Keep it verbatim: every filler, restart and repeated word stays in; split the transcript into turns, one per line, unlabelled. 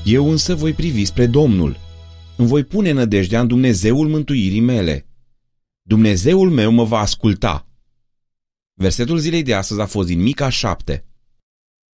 Eu însă voi privi spre Domnul. Îmi voi pune nădejdea în Dumnezeul mântuirii mele. Dumnezeul meu mă va asculta. Versetul zilei de astăzi a fost din Mica șapte.